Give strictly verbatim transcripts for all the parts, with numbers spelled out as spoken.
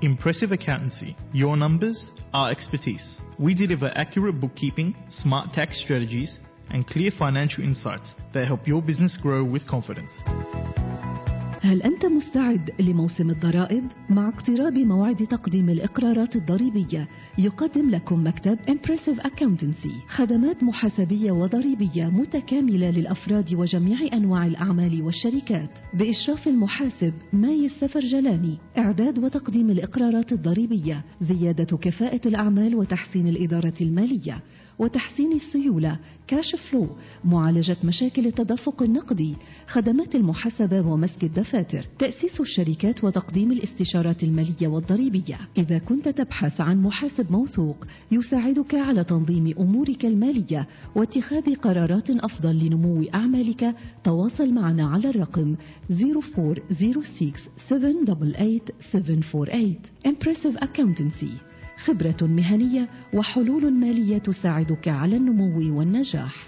Impressive Accountancy. Your numbers, our expertise. We deliver accurate bookkeeping, smart tax strategies, and clear financial insights that help your business grow with confidence. هل أنت مستعد لموسم الضرائب؟ مع اقتراب موعد تقديم الإقرارات الضريبية يقدم لكم مكتب Impressive Accountancy خدمات محاسبية وضريبية متكاملة للأفراد وجميع أنواع الأعمال والشركات بإشراف المحاسب ماي السفرجلاني. إعداد وتقديم الإقرارات الضريبية، زيادة كفاءة الأعمال وتحسين الإدارة المالية وتحسين السيولة، كاش فلو، معالجة مشاكل التدفق النقدي، خدمات المحاسبة ومسك الدفاتر، تأسيس الشركات وتقديم الاستشارات المالية والضريبية. إذا كنت تبحث عن محاسب موثوق يساعدك على تنظيم أمورك المالية واتخاذ قرارات أفضل لنمو أعمالك، تواصل معنا على الرقم صفر أربعة صفر ستة سبعة ثمانية ثمانية سبعة ثمانية. Impressive Accountancy، خبرة مهنية وحلول مالية تساعدك على النمو والنجاح.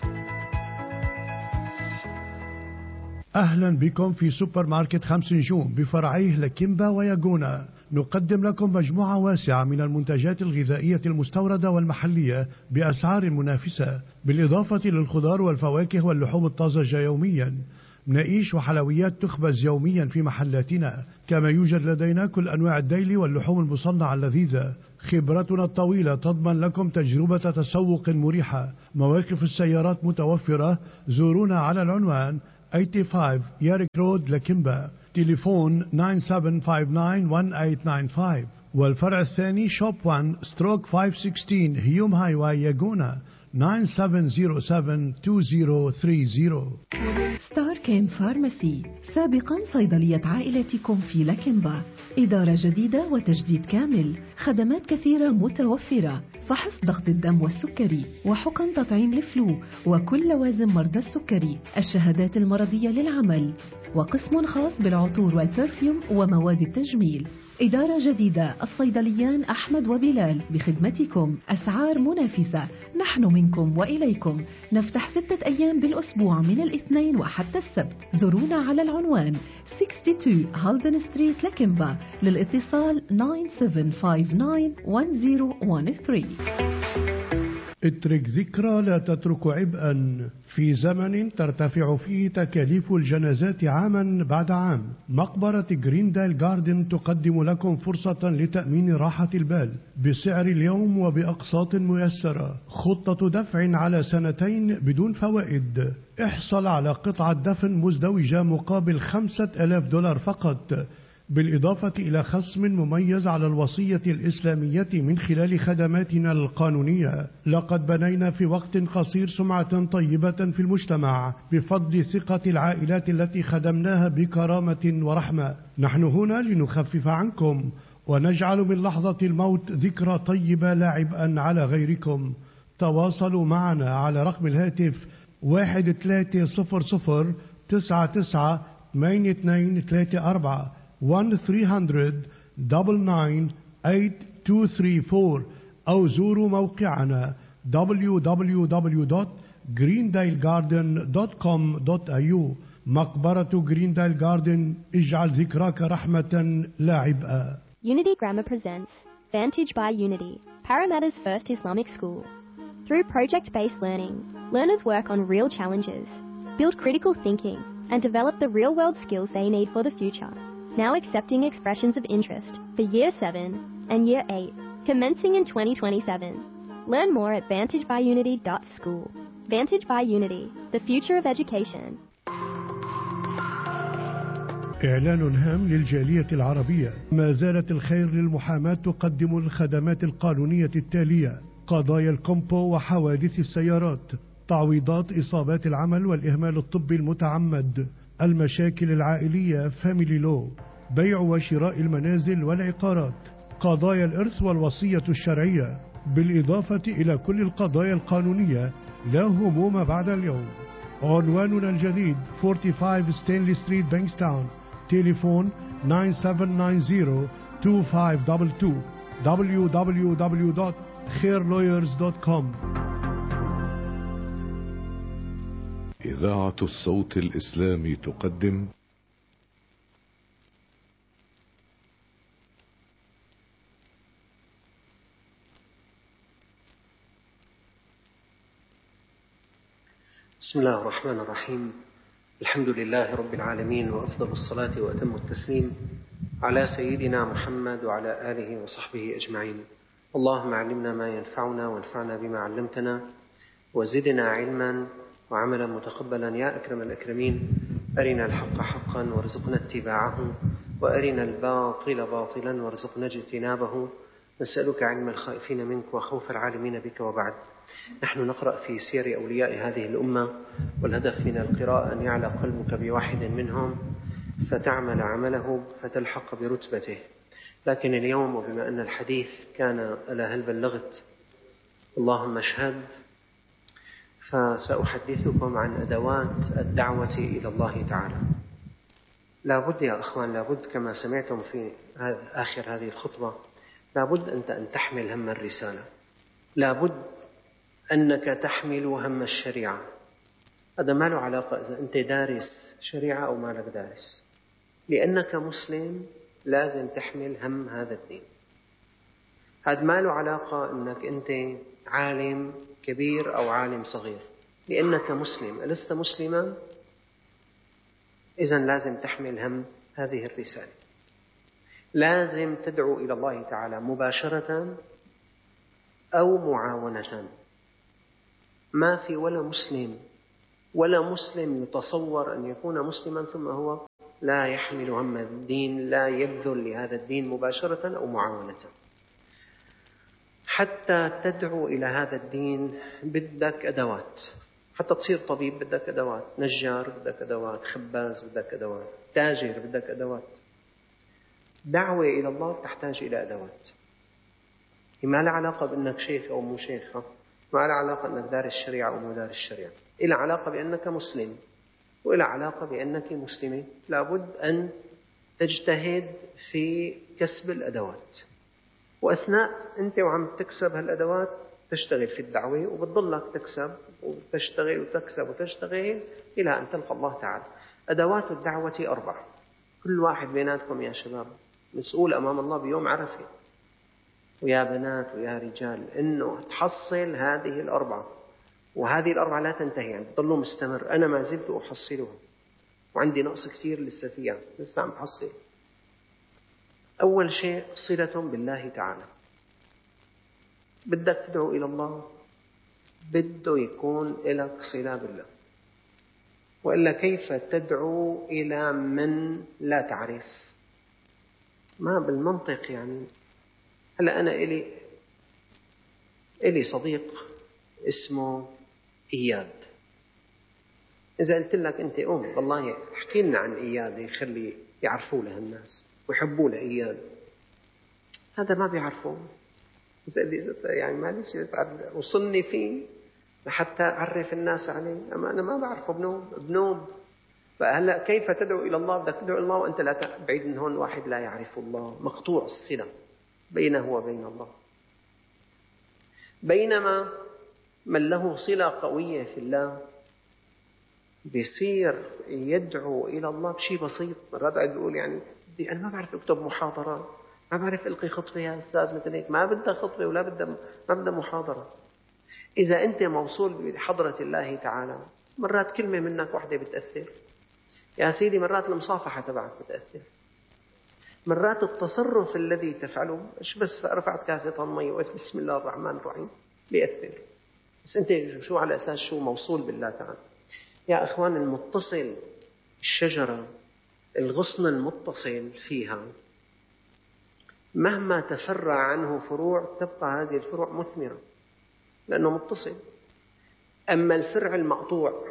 أهلا بكم في سوبر ماركت خمس نجوم بفرعيه لكيمبا وياغونا. نقدم لكم مجموعة واسعة من المنتجات الغذائية المستوردة والمحلية بأسعار منافسة، بالإضافة للخضار والفواكه واللحوم الطازجة يوميا. مناقيش وحلويات تخبز يوميا في محلاتنا، كما يوجد لدينا كل أنواع الديلي واللحوم المصنعة اللذيذة. خبرتنا الطويلة تضمن لكم تجربة تسوق مريحة. مواقف السيارات متوفرة. زورونا على العنوان خمسة وثمانين ياريك رود لكيمبا، تليفون تسعة سبعة خمسة تسعة واحد ثمانية تسعة خمسة. والفرع الثاني شوب واحد ستروك خمسمية وستة عشر هيوم هاي واي ياغونا، تسعة سبعة صفر سبعة اثنين صفر ثلاثين. ستار كيم فارماسي، سابقا صيدلية عائلتكم في لكيمبا. إدارة جديدة وتجديد كامل، خدمات كثيرة متوفرة، فحص ضغط الدم والسكري، وحقن تطعيم الفلو وكل لوازم مرضى السكري، الشهادات المرضية للعمل، وقسم خاص بالعطور والبرفيوم ومواد التجميل. إدارة جديدة، الصيدليان أحمد وبلال بخدمتكم، أسعار منافسة، نحن منكم وإليكم. نفتح ستة أيام بالأسبوع من الاثنين وحتى السبت. زورونا على العنوان اثنين وستين هالدن ستريت لكيمبا، للاتصال تسعة سبعة خمسة تسعة واحد صفر واحد ثلاثة. اترك ذكرى لا تترك عبئا. في زمن ترتفع فيه تكاليف الجنازات عاما بعد عام، مقبرة جريندايل جاردن تقدم لكم فرصة لتأمين راحة البال بسعر اليوم وبأقساط ميسرة. خطة دفع على سنتين بدون فوائد. احصل على قطعة دفن مزدوجة مقابل خمسة آلاف دولار فقط، بالإضافة إلى خصم مميز على الوصية الإسلامية من خلال خدماتنا القانونية. لقد بنينا في وقت قصير سمعة طيبة في المجتمع بفضل ثقة العائلات التي خدمناها بكرامة ورحمة. نحن هنا لنخفف عنكم ونجعل من لحظة الموت ذكرى طيبة لا عبئا على غيركم. تواصلوا معنا على رقم الهاتف واحد ثلاثة صفر صفر تسعة تسعة ثمانية اثنين ثلاثة أربعة واحد ثلاثمية تسعة تسعة ثمانية اثنين ثلاثة أربعة، أو زوروا موقعنا دبليو دبليو دبليو دوت جريندايل جاردن دوت كوم دوت إيه يو. مقبرة جريندايل جاردن، اجعل ذكراك رحمة لا عبئا. Unity Grammar presents Vantage by Unity, Parramatta's first Islamic school. Through project-based learning, learners work on real challenges, build critical thinking, and develop the real-world skills they need for the future. Now accepting expressions of interest for Year seven and Year eight, commencing in twenty twenty-seven. Learn more at vantage by unity dot school. Vantage by Unity, the future of education. إعلان هام للجالية العربية. ما زالت الخير للمحاماة تقدم الخدمات القانونية التالية: قضايا الكومبو وحوادث السيارات، تعويضات إصابات العمل والإهمال الطبي المتعمد، المشاكل العائلية فاميلي لو، بيع وشراء المنازل والعقارات، قضايا الإرث والوصية الشرعية، بالإضافة إلى كل القضايا القانونية. لا هموم بعد اليوم. عنواننا الجديد خمسة وأربعين ستانلي ستريت بانكستاون، تليفون تسعة سبعة تسعة صفر اثنين خمسة اثنين اثنين. دبليو دبليو دبليو دوت خير لويرز دوت كوم. إذاعة الصوت الإسلامي تقدم بسم الله الرحمن الرحيم. الحمد لله رب العالمين، وأفضل الصلاة وأتم التسليم على سيدنا محمد وعلى آله وصحبه أجمعين. اللهم علمنا ما ينفعنا وانفعنا بما علمتنا وزدنا علما وعملا متقبلا يا أكرم الأكرمين. أرنا الحق حقا وارزقنا اتباعه، وأرنا الباطل باطلا وارزقنا اجتنابه. نسألك علم الخائفين منك وخوف العالمين بك. وبعد، نحن نقرأ في سير أولياء هذه الأمة، والهدف من القراءة أن يعلى قلبك بواحد منهم فتعمل عمله فتلحق برتبته. لكن اليوم، وبما أن الحديث كان ألا هل بلغت اللهم اشهد، فسأحدثكم عن أدوات الدعوة إلى الله تعالى. لابد يا أخوان، لابد كما سمعتم في آخر هذه الخطبة، لابد أنت أن تحمل هم الرسالة، لابد أنك تحمل هم الشريعة. هذا ما له علاقة إذا أنت دارس شريعة أو ما لك دارس، لأنك مسلم لازم تحمل هم هذا الدين. هذا ما له علاقة أنك أنت عالم كبير أو عالم صغير، لأنك مسلم. ألست مسلما؟ إذن لازم تحمل هم هذه الرسالة. لازم تدعو إلى الله تعالى مباشرة أو معاونة. ما في ولا مسلم ولا مسلم يتصور أن يكون مسلما ثم هو لا يحمل هم الدين، لا يبذل لهذا الدين مباشرة أو معاونة. حتى تدعو إلى هذا الدين بدك أدوات. حتى تصير طبيب بدك أدوات، نجار بدك أدوات، خباز بدك أدوات، تاجر بدك أدوات. دعوة إلى الله تحتاج إلى أدوات. ما له علاقة بأنك شيخ أو مو شيخ، ما له علاقة أنك دارس الشريعة أو مو دارس الشريعة، إلى علاقة بأنك مسلم، وإلى علاقة بأنك مسلمة. لابد أن تجتهد في كسب الأدوات، وأثناء أنت وعم تكسب هالأدوات تشتغل في الدعوة، وبتضلك تكسب وتشتغل وتكسب وتشتغل إلى أن تلقى الله تعالى. أدوات الدعوة أربع. كل واحد بيناتكم يا شباب مسؤول أمام الله بيوم عرفة، ويا بنات ويا رجال، إنه تحصل هذه الأربعة. وهذه الأربعة لا تنتهي، يعني تضلوا مستمر. أنا ما زلت أحصلها وعندي نقص كثير لسه فيها، لسه عم بحصل. أول شيء صلة بالله تعالى. بدك تدعو إلى الله، بده يكون لك صلة بالله، وإلا كيف تدعو إلى من لا تعرف؟ ما بالمنطق. يعني هلأ أنا إلي إلي صديق اسمه إياد. إذا قلت لك أنت أم والله احكي لنا عن إياد يخلي يعرفوا له الناس ويحبوا له إياد، هذا ما بيعرفوه. يعني معلش وصلني فيه لحتى أعرف الناس عليه، أما أنا ما بعرفه بنوب بنوب. فهلأ كيف تدعو إلى الله؟ بدك تدعو إلى الله وأنت لا بعيد من هون، واحد لا يعرف الله، مقطوع الصلة بينه وبين الله. بينما من له صلة قوية في الله بيصير يدعو إلى الله بشيء بسيط. مرات قاعد بيقول يعني بدي أنا ما بعرف أكتب محاضرة، ما بعرف ألقي خطبة يا أستاذ مثل هيك. ما بدها خطبة ولا بدها ما بدها محاضرة. إذا أنت موصول بحضرة الله تعالى، مرات كلمة منك واحدة بتأثر يا سيدي، مرات المصافحة تبعك بتأثر، مرات التصرف الذي تفعله مش بس رفعت كاسة مي وقلت بسم الله الرحمن الرحيم بيأثر. بس أنت شو على أساس شو موصول بالله تعالى. يا أخوان، المتصل الشجرة الغصن المتصل فيها مهما تفرع عنه فروع تبقى هذه الفروع مثمرة لأنه متصل. أما الفرع المقطوع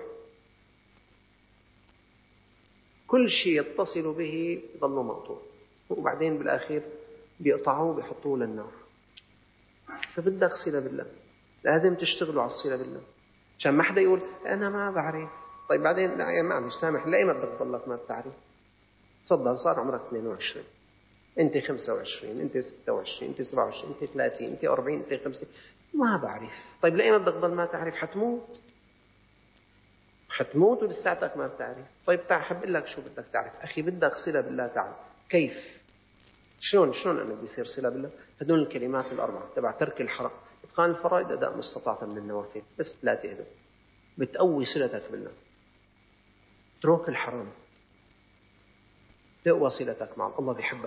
كل شيء يتصل به يظل مقطوع، وبعدين بالأخير بيقطعوه بيحطوه للنار. فبدك صلة بالله، لازم تشتغلوا على الصلة بالله عشان ما حدا يقول أنا ما بعرف. طيب بعدين لا معلش سامح، لا ما بدك تضلك ما بتعرف. تفضل، صار عمرك اثنين وعشرين، أنت خمسة وعشرين، أنت ستة وعشرين، أنت سبعة وعشرين، أنت ثلاثين، أنت أربعين، أنت خمسين، ما بعرف. طيب لا ما بدك تضل ما تعرف؟ حتموت حتموت ولساتك ما بتعرف. طيب تعال حب لك شو بدك تعرف أخي. بدك صلة بالله تعالى. كيف؟ شلون شلون أنا بيصير صلة بالله؟ هدول الكلمات الأربعة تبع ترك الحرام، إتقان الفرائض، أداء ما استطعت من النوافل، بس ثلاثة هدول. بتقوي صلتك بالله. اترك الحرام تقوى صلتك مع الله، بيحبك.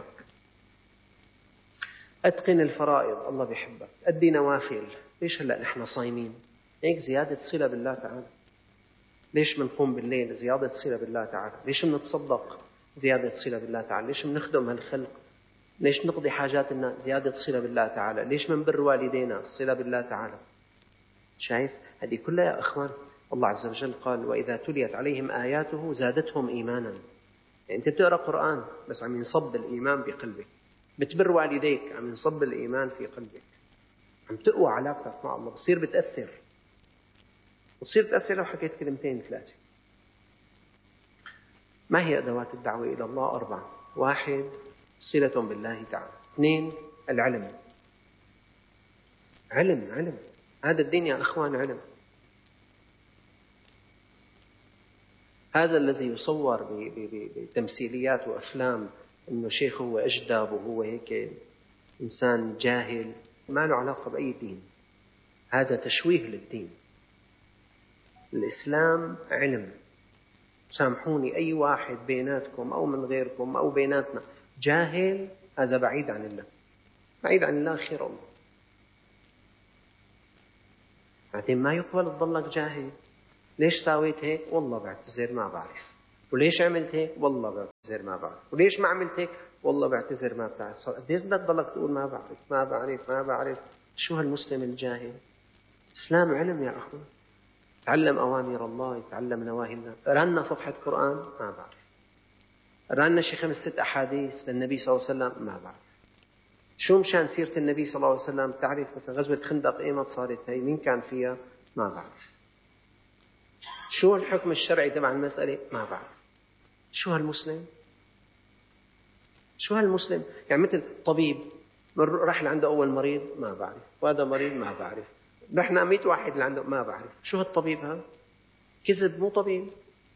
أتقن الفرائض، الله بيحبك. أدي نوافل. ليش هلأ نحن صايمين؟ هيك زيادة صلة بالله تعالى. ليش منقوم بالليل؟ زيادة صلة بالله تعالى. ليش منتصدق؟ زيادة صلة بالله تعالى. ليش منخدم هالخلق؟ ليش نقضي حاجات الناس؟ زيادة صلة بالله تعالى. ليش منبر والدينا؟ صلة بالله تعالى. شايف؟ هذه كلها يا أخوان الله عز وجل قال وإذا تليت عليهم آياته زادتهم إيمانا. يعني أنت بتقرأ قرآن بس عم ينصب الإيمان بقلبك، بتبر والديك عم ينصب الإيمان في قلبك، عم تقوى علاقتك مع الله، بصير بتأثر، بصير تأثر لو حكيت كلمتين ثلاثة. ما هي أدوات الدعوة إلى الله؟ أربعة. واحد، صلة بالله تعالى. اثنين، العلم. علم علم هذا الدين يا أخوان علم. هذا الذي يصور بتمثيليات وأفلام إنه شيخ هو أجدب وهو هيك إنسان جاهل، ما له علاقة بأي دين. هذا تشويه للدين. الإسلام علم. سامحوني، أي واحد بيناتكم أو من غيركم أو بيناتنا جاهل، هذا بعيد عن الله، بعيد عن الله خير الله. بعدين ما يقبل تضلك جاهل. ليش ساويت هيك؟ والله بعتذر ما بعرف. وليش عملت هيك؟ والله بعتذر ما بعرف. وليش ما عملت هيك؟ والله بعتذر ما بعرف. قديش بدك تضلك تقول ما بعرف ما بعرف ما بعرف؟ شو هالمسلم الجاهل؟ إسلام علم يا أخوان. تعلم أوامر الله، يتعلم نواهي الله. قرأنا صفحة قرآن ما بعرف. قرأنا شي خمس ست أحاديث للنبي صلى الله عليه وسلم ما بعرف. شو مشان سيرة النبي صلى الله عليه وسلم تعرف مثلا غزوة خندق ايمت صارت هي، مين كان فيها؟ ما بعرف. شو الحكم الشرعي تبع المسألة؟ ما بعرف. شو هالمسلم؟ شو هالمسلم؟ يعني مثل طبيب راح لعنده أول مريض ما بعرف، وهذا مريض ما بعرف، رحنا مئة واحد لعنده ما بعرف. شو هالطبيب هذا؟ كذب، مو طبيب.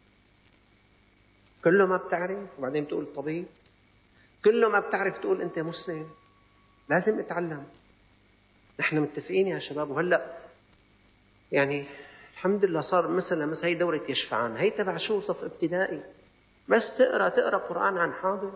كله ما بتعرف وبعدين بتقول طبيب. كله ما بتعرف تقول أنت مسلم. لازم اتعلم. نحن متفقين يا شباب. وهلأ يعني الحمد لله صار مثلا مثلا هي دورة يشفعان، هي تبع شو؟ صف ابتدائي. بس تقرأ تقرأ قرآن عن حاضر.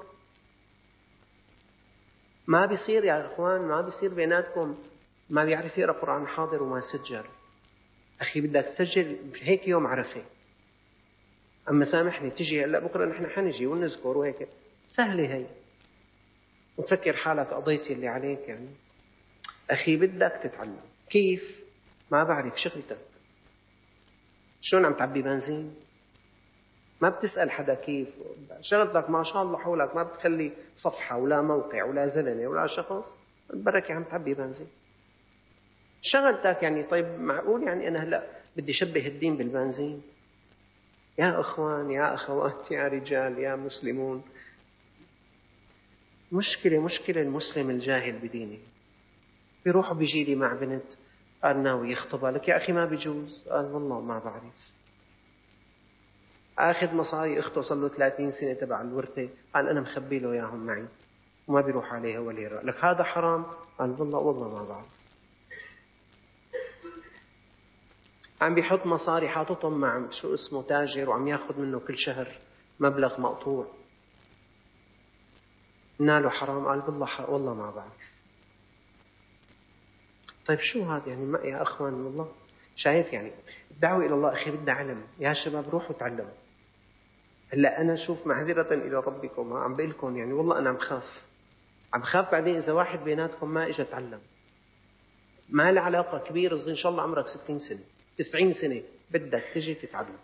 ما بيصير يا اخوان، ما بيصير بيناتكم ما بيعرف يقرأ قرآن حاضر وما سجل. اخي بدك تسجل هيك يوم عرفه. اما سامحني تجي هلا بكره نحن حنجي ونذكر وهيك سهله هي، وتفكر حالك قضيتي اللي عليك. يعني اخي بدك تتعلم. كيف؟ ما بعرف. شغلتك شلون عم تعبي بنزين؟ ما بتسأل حدا كيف. شغلتك ما شاء الله حولك، ما بتخلي صفحة ولا موقع ولا زلمة ولا شخص، بركة عم تعبي بنزين. شغلتك يعني. طيب معقول يعني أنا هلأ بدي شبه الدين بالبنزين؟ يا أخوان يا أخوات يا رجال يا مسلمون، مشكلة مشكلة المسلم الجاهل بدينه. بيروح بيجي لي مع بنت قال ناوي يخطبها، لك يا أخي ما بيجوز. قال والله ما بعرف. أخذ مصاري أخته صار له ثلاثين سنة تبع الورثة، قال أنا مخبي له إياهم معي وما بيروح عليها ولا يرى. لك هذا حرام؟ قال والله والله ما بعرف. عم بيحط مصاري حاططهم مع شو اسمه تاجر وعم ياخذ منه كل شهر مبلغ مقطوع، ناله حرام؟ قال والله والله ما بعرف. طيب شو هذا يعني؟ ما يا أخوان والله شايف يعني الدعوة إلى الله أخي بدها علم. يا شباب روحوا تعلموا. هلا أنا شوف معذرة إلى ربكم عم بقول لكم يعني والله أنا عم خاف عم خاف بعدين إذا واحد بيناتكم ما إجا تعلم. ما له علاقة كبير صغير، إن شاء الله عمرك ستين سنة تسعين سنة بدك تجي تتعلم.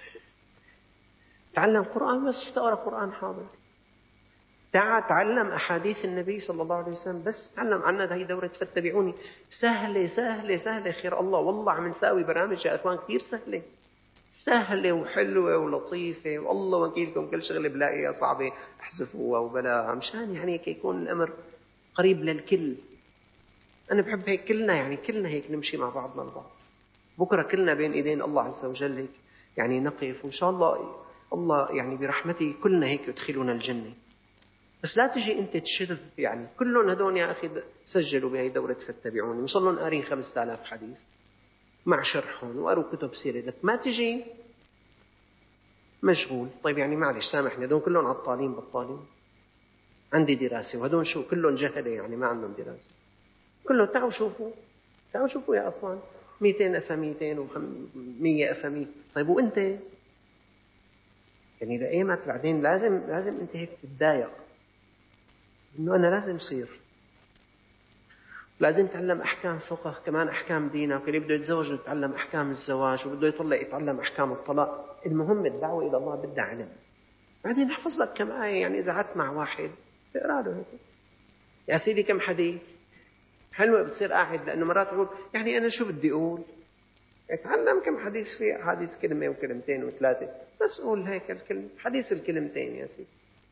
تعلم قرآن بس تقرأ قرآن حاضر. تعال تعلم أحاديث النبي صلى الله عليه وسلم بس تعلم عنها. هي دورة فاتبعوني سهلة سهلة سهلة خير الله. والله عم نساوي برامج يا أخوان كثير سهلة سهلة وحلوة ولطيفة، والله وكيلكم كل شغلة بلاقيها صعبة احذفوها وبلاها مشان يعني يكون الأمر قريب للكل. أنا بحب هيك كلنا يعني كلنا هيك نمشي مع بعضنا البعض. بكرة كلنا بين إيدين الله عز وجل هيك يعني نقف، وإن شاء الله الله يعني برحمته كلنا هيك يدخلنا الجنة. بس لا تجي أنت تشذ يعني. كلهم هدول يا أخي سجلوا بهي دورة فاتبعوني، وصلوا قارين خمسة آلاف حديث. مع شرحهم وقروا كتب سيرة، لك ما تجي مشغول. طيب يعني معلش سامحني، هذول كلهم عطالين بطالين، عندي دراسة، وهذول شو كلهم جهلة يعني ما عندهم دراسة. كلهم تعالوا شوفوا، تعالوا شوفوا يا أخوان، مئتين أفا مئتين ومية أفا مية. طيب وأنت يعني لأيمت بعدين لازم لازم أنت هيك تتضايق إنه أنا لازم صير، لازم تعلم أحكام فقه كمان، أحكام دينك، واللي بده يتزوج يتعلم أحكام الزواج، وبده يطلق يتعلم أحكام الطلاق. المهم الدعوة إلى الله بدها علم. بعدين احفظ لك كم آية، يعني إذا قعدت مع واحد تقرأ له هيك يا سيدي كم حديث حلوة، بتصير قاعد، لأنه مرات يقول يعني أنا شو بدي أقول، اتعلم كم حديث فيه حديث كلمة وكلمتين وثلاثة، بس قول هيك الكلمة حديث الكلمتين يا سيدي.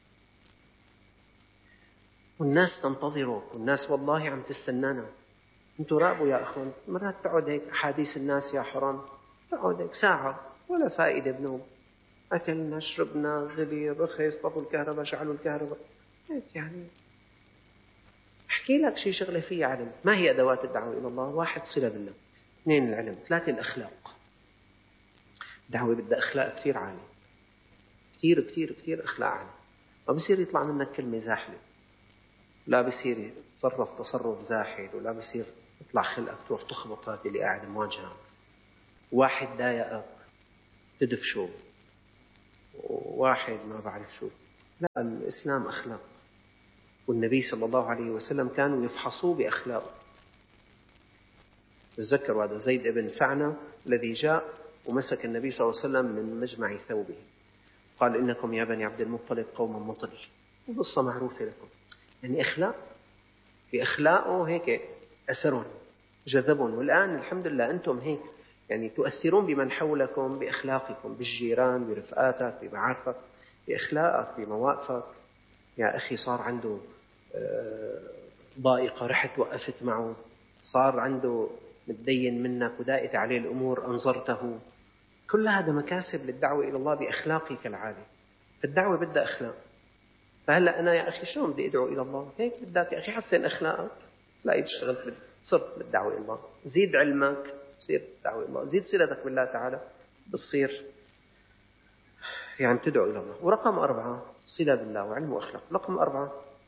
والناس تنتظرك، والناس والله عم تستنانا. انتوا راقبوا يا أخوان، مرات تقعد هيك أحاديث الناس يا حرام، تقعد هيك ساعة ولا فائدة بنوم، أكلنا شربنا غلي رخص طفوا الكهرباء شعلوا الكهرباء هيك يعني. احكي لك شيء شغلة فيه علم. ما هي أدوات الدعوة إلى الله؟ واحد صلة بالله، اثنين العلم، ثلاثة الأخلاق. دعوة بدها أخلاق كتير عالية، كتير كتير كتير أخلاق عالية. ما بصير يطلع منك كلمة زاحلة، لا بصير يتصرف تصرف زاحل، ولا بصير يطلع خلقك تروح تخبط هذه اللي قاعد مواجهة، واحد ضايقك تدفشه، واحد ما بعرف شو. لا، الإسلام أخلاق، والنبي صلى الله عليه وسلم كانوا يفحصوه بأخلاقه. تذكروا هذا زيد بن سعنة الذي جاء ومسك النبي صلى الله عليه وسلم من مجمع ثوبه، قال إنكم يا بني عبد المطلب قوم مطل، وقصة معروفة لكم. يعني أخلاق، في أخلاقه هيك أثرهم جذبهم. والآن الحمد لله أنتم هيك يعني تؤثرون بمن حولكم بأخلاقكم، بالجيران، برفقاتك، بمعارفك، بأخلاقك، بمواقفك. يا أخي صار عنده ضائقة رحت وقفت معه، صار عنده متدين منك ودائت عليه الأمور أنظرته. كل هذا مكاسب للدعوة إلى الله بأخلاقك العالية. فالدعوة بدها أخلاق. فهلأ أنا يا أخي شلون بدي أدعو إلى الله؟ هيك بدك يا أخي حسن أخلاقك، تلاقي تشتغل صرت بالدعوة إلى الله. زيد علمك تصير بالدعوة إلى الله، زيد صلتك بالله تعالى بتصير يعني تدعو إلى الله. ورقم أربعة صلة بالله وعلم وأخلاق. رقم أربعة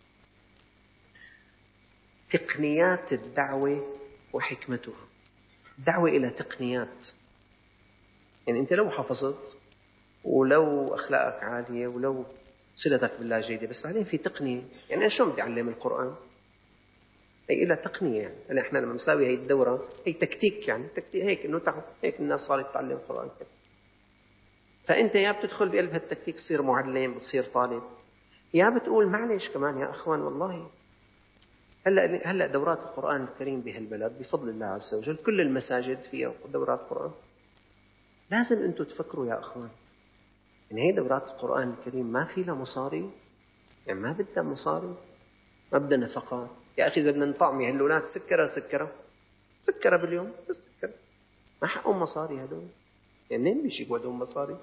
تقنيات الدعوة وحكمتها. الدعوة إلى تقنيات، يعني أنت لو حفظت ولو أخلاقك عالية ولو صلتك بالله جيدة، بس بعدين في تقنية. يعني أنا شلون بدي أعلم القرآن؟ هي إلى تقنية. يعني إحنا لما نساوي هي الدورة هي تكتيك، يعني تكتيك هيك إنه تعرف هيك الناس صارت تتعلم القرآن كده. فأنت يا بتدخل بقلب هالتكتيك تصير معلم، بتصير طالب، يا بتقول معلش كمان يا أخوان والله هلا هلا دورات القرآن الكريم بهالبلد بفضل الله عز وجل كل المساجد فيها دورات قرآن. لازم أنتم تفكروا يا أخوان إن هي دورات القرآن الكريم ما في لها مصاري، يعني ما بدها مصاري، ما بدها نفقات. يا أخي إذا بدنا نطعمي هالولاد سكرة سكرة سكرة باليوم بس سكرة، ما حقهم مصاري هدول. يعني منين بيجيبوا هدول مصاري؟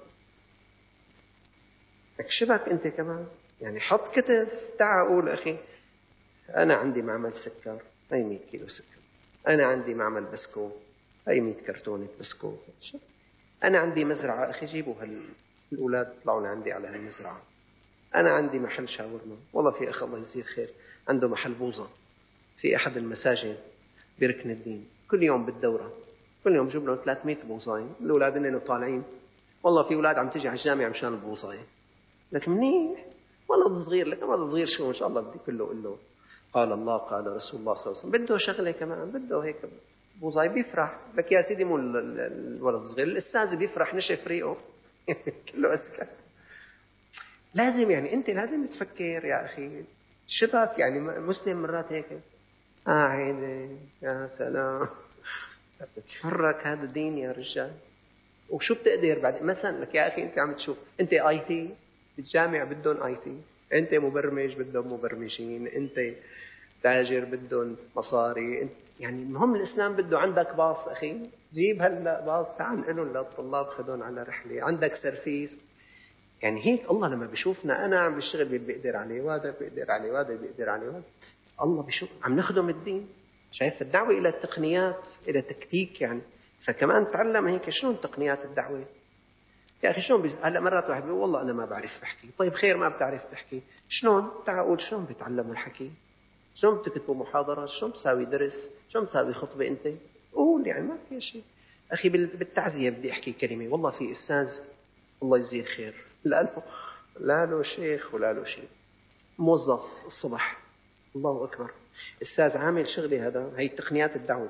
اكشبك أنت كمان، يعني حط كتف تعال قول أخي أنا عندي معمل سكر هاي مية كيلو سكر، أنا عندي معمل بسكوت هاي مية كرتونة بسكوت، أنا عندي مزرعة أخي جيبوا هالأولاد طلعوا عندي على هالمزرعة، أنا عندي محل شاورما، والله في أخ الله يجزيه خير عنده محل بوظة في أحد المساجد بركن الدين، كل يوم بالدورة كل يوم جيب لهم ثلاثمية بوظاية. الأولاد إنهم طالعين والله في أولاد عم تجي على الجامعة مشان البوظاية، لك منيح والله صغير، لك ما صغير شو إن شاء الله بدي كله قله قال الله قال رسول الله صلى الله عليه وسلم. بده شغلة كمان، بده هيك بوظاي بيفرح. لك يا سيدي مو الولد الصغير الأستاذ بيفرح نشف ريقه كله أسكت. لازم يعني أنت لازم تفكر يا أخي شبك، يعني مسلم مرات هيك قاعد يا سلام تتحرك هذا الدين يا رجال. وشو بتقدر بعد مثلا لك يا أخي أنت عم تشوف أنت آي تي بالجامعة بدهم آي تي، أنت مبرمج بدهم مبرمجين، أنت تاجر بدهم مصاري، يعني المهم الإسلام بده عندك باص أخي جيب هلا باص تعال نقلهم للطلاب خدهم على رحلة، عندك سيرفيس. يعني هيك الله لما بيشوفنا أنا عم بشتغل باللي بيقدر عليه وهذا بيقدر عليه وهذا بيقدر عليه وهذا، الله بيشوف عم نخدم الدين. شايف الدعوة إلى التقنيات إلى تكتيك، يعني فكمان تعلم هيك شلون تقنيات الدعوة. يا أخي شلون بيز... هلا مرات واحد بيقول والله أنا ما بعرف أحكي. طيب خير ما بتعرف تحكي، شلون؟ تعال قول شلون بتعلموا الحكي، شلون بتكتبوا محاضرة، شلون بتساوي درس، شلون بتساوي خطبة أنت؟ قول يعني ما في شيء. أخي بالتعزية بدي أحكي كلمة، والله في أستاذ الله يجزيه خير، لا له لا له شيخ ولا له شيء، موظف الصبح، الله أكبر، أستاذ عامل شغلي هذا، هي تقنيات الدعوة.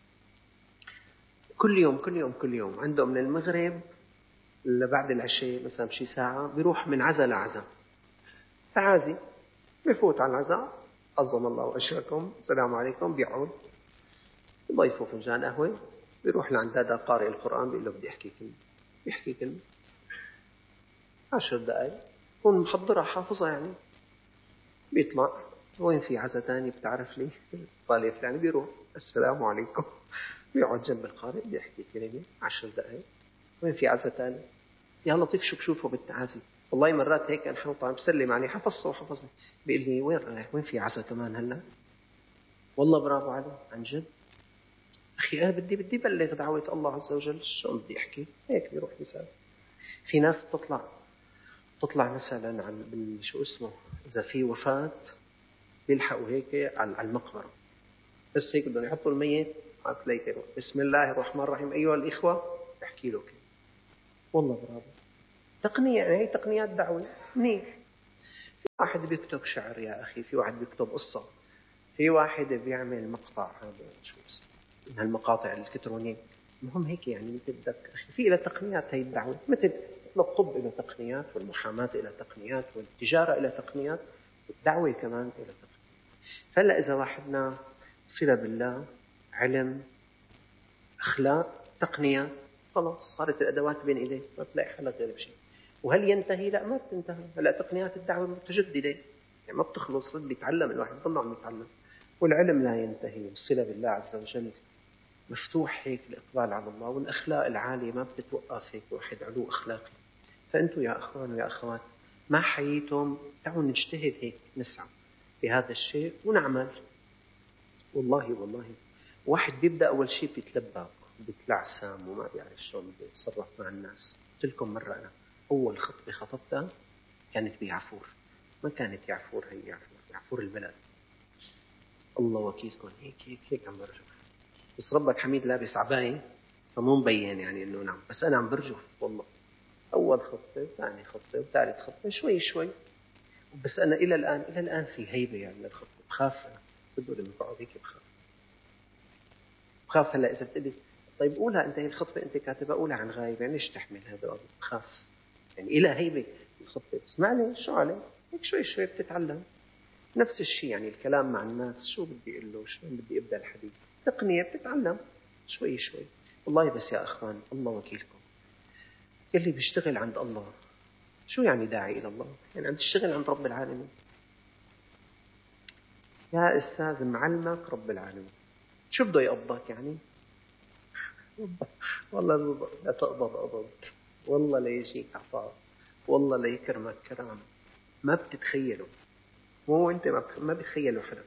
كل يوم كل يوم كل يوم عنده من المغرب لبعد العشاء مثلا بشي ساعة بيروح من عزا لعزا، تعازي، بيفوت على العزاء، عظم الله أجركم، السلام عليكم، بيقعد يضيفوا فنجان قهوة، بيروح لعند هذا قارئ القرآن بيقول له بدي أحكي كلمة، بيحكي كلمة عشر دقائق يكون محضرها حافظها يعني، بيطلع وين في عزا تاني بتعرف لي صالح فلاني، بيروح السلام عليكم، بيقعد جنب القارئ بيحكي كلمة عشر دقائق، وين في عزا تاني، يا لطيف شو بشوفه بالتعازي. والله مرات هيك أنا حنطلع بسلم عليه حفظته وحفظني، بيقول لي وين رايح، وين في عزا كمان هلا، والله برافو عليه عن جد. أخي أنا بدي بدي بلغ دعوة الله عز وجل، شو بدي أحكي هيك بيروح مثال. في ناس تطلع تطلع مثلا عن شو اسمه إذا في وفاة بيلحقوا هيك على المقبرة، بس هيك بدهم يحطوا الميت على تلاقي بسم الله الرحمن الرحيم أيها الإخوة احكي له كده، والله برافو. تقنية يعني هي تقنيات دعوة منيح. في واحد بيكتب شعر يا أخي، في واحد بيكتب قصة، في واحد بيعمل مقطع هذا شو اسمه من هالمقاطع الإلكترونية، المهم هيك يعني مثل بدك أخي في إلى تقنيات هي الدعوة، مثل الطب إلى تقنيات، والمحاماة إلى تقنيات، والتجارة إلى تقنيات، والدعوة كمان إلى تقنيات. فلا إذا واحدنا صلة بالله، علم، أخلاق، تقنيات، خلاص صارت الأدوات بين إيديك، ما تلاقي حلك غير بشيء. وهل ينتهي؟ لا ما بتنتهي. هلا تقنيات الدعوة متجددة يعني ما بتخلص، رد بيتعلم الواحد ضل عم يتعلم، والعلم لا ينتهي، والصلة بالله عز وجل مفتوح هيك الإقبال على الله، والأخلاق العالية ما بتتوقف هيك واحد علو أخلاقي. فأنتوا يا أخوان ويا أخوات ما حييتم تعالوا نجتهد هيك نسعى بهذا الشيء ونعمل. والله والله واحد بيبدأ أول شيء بيتلبك وبيتلعثم وما بيعرف شلون بيتصرف مع الناس. قلت لكم مرة أنا أول خطبة خطبتها كانت بعفور، ما كانت يعفور هي يعفور يعفور البلد، الله وكيلكم هيك هيك هيك عم برجف، بس ربك حميد لابس عباية فمو مبين يعني إنه نعم، بس أنا عم برجف والله. أول خطبة، ثاني خطبة، وثالث خطبة، شوي شوي، بس أنا إلى الآن إلى الآن في هيبة يعني للخطبة، بخاف أنا صدقوا لما بقعد هيك بخاف بخاف. هلا إذا بتقولي طيب قولها أنت هي الخطبة أنت كاتبها قولها عن غايب، يعني ليش تحمل هذا الأمر؟ بخاف يعني إلى هيبة الخطبة، بس معلش شو عليه هيك شوي شوي بتتعلم. نفس الشيء يعني الكلام مع الناس، شو بدي أقول له، شو بدي أبدأ الحديث، تقنية بتتعلم شوي شوي. والله بس يا أخوان الله وكيلكم اللي بيشتغل عند الله، شو يعني داعي إلى الله؟ يعني عم تشتغل عند رب العالمين يا أستاذ، معلمك رب العالمين، شو بده يقبضك يعني؟ والله لا تقبض قبض، والله لا يجيك عطاء، والله لا يكرمك كرام ما بتتخيله، مو أنت ما, بتخ... ما بتخيلوا حدا.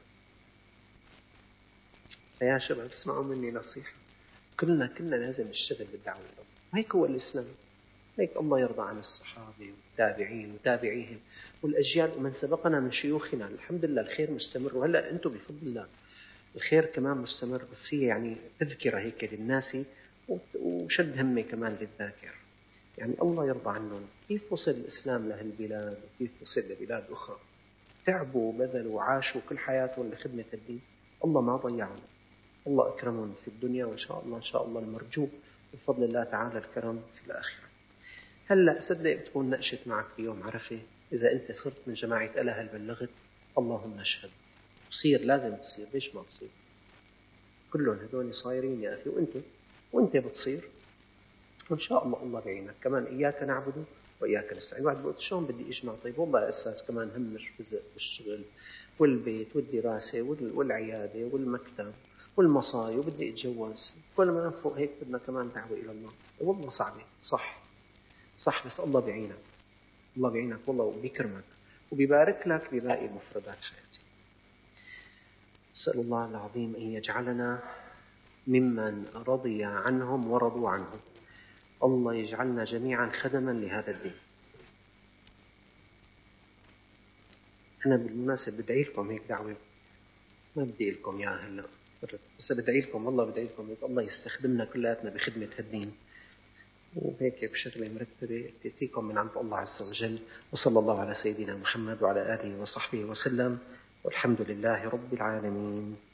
فيا شباب اسمعوا مني نصيحة، كلنا كلنا لازم نشتغل بالدعوة الأول، وهيك هو الإسلام. هيك الله يرضى عن الصحابة والتابعين وتابعيهم والأجيال ومن سبقنا من شيوخنا، الحمد لله الخير مستمر، وهلأ أنتم بفضل الله الخير كمان مستمر، بس هي يعني تذكرة هيك للناس وشد همة كمان للذاكر. يعني الله يرضى عنهم، كيف وصل الإسلام لهالبلاد وكيف وصل لبلاد أخرى، تعبوا وبذلوا وعاشوا كل حياتهم لخدمة الدين، الله ما ضيعهم، الله أكرمهم في الدنيا، وإن شاء الله إن شاء الله المرجو بفضل الله تعالى الكرم في الآخرة. هلأ صدق بتكون نقشت معك في يوم عرفة، إذا أنت صرت من جماعة ألا هل بلغت، اللهم اشهد، تصير لازم تصير، ليش ما تصير؟ كلهم هدول صايرين يا أخي، وأنت وأنت بتصير، وإن شاء الله الله بعينك. كمان إياك نعبد وإياك نستعين. واحد بيقول شلون بدي أجمع؟ طيب والله يا أساس كمان هم الرزق والشغل والبيت والدراسة والعيادة والمكتب والمصاري وبدي أتجوز، كل ما فوق هيك بدنا كمان دعوة إلى الله. والله صعبة صح صح، بس الله بعينك، الله بعينك والله وبيكرمك وبيبارك لك بباقي مفردات حياتك. أسأل الله العظيم أن يجعلنا ممن رضي عنهم ورضوا عنه. الله يجعلنا جميعا خدما لهذا الدين. أنا بالمناسبة بدعي لكم هيك دعوة، ما بدي لكم إياها هلا، بس بدعي لكم، والله بدعي لكم هيك الله يستخدمنا كلياتنا بخدمة هالدين، وهيك بشغلة مرتبة تأتيكم من عند الله عز وجل. وصلى الله على سيدنا محمد وعلى آله وصحبه وسلم، والحمد لله رب العالمين.